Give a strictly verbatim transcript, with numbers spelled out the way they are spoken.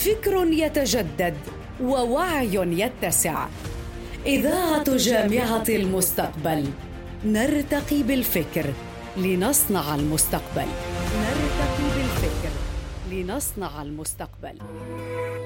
فكر يتجدد ووعي يتسع. إذاعة جامعة المستقبل، نرتقي بالفكر لنصنع المستقبل. نرتقي بالفكر لنصنع المستقبل.